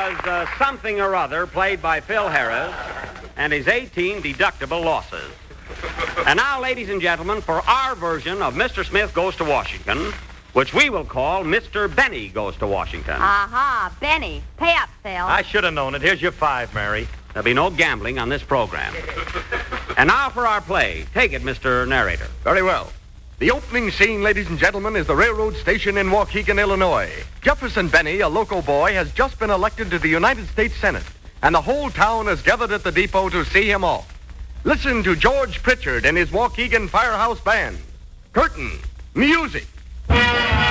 was Something or Other, played by Phil Harris, and his 18 deductible losses. And now, ladies and gentlemen, for our version of Mr. Smith Goes to Washington, which we will call Mr. Benny Goes to Washington. Aha, Benny. Pay up, Phil. I should have known it. Here's your 5, Mary. There'll be no gambling on this program. And now for our play. Take it, Mr. Narrator. Very well. The opening scene, ladies and gentlemen, is the railroad station in Waukegan, Illinois. Jefferson Benny, a local boy, has just been elected to the United States Senate, and the whole town has gathered at the depot to see him off. Listen to George Pritchard and his Waukegan Firehouse Band. Curtain, music.